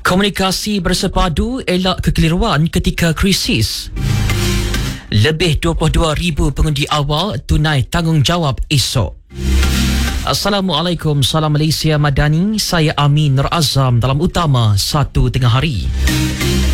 Komunikasi bersepadu elak kekeliruan ketika krisis. Lebih 22,000 pengundi awal tunai tanggungjawab esok. Assalamualaikum, salam Malaysia Madani. Saya Amin Nur Azam dalam utama 1 tengah hari.